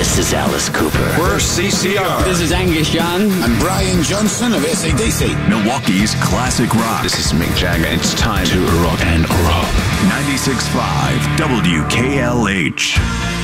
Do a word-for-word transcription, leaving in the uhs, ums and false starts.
This is Alice Cooper. We're C C R. This is Angus Young. I'm Brian Johnson of A C D C. Milwaukee's classic rock. This is Mick Jagger. It's time to rock and roll. ninety-six point five W K L H.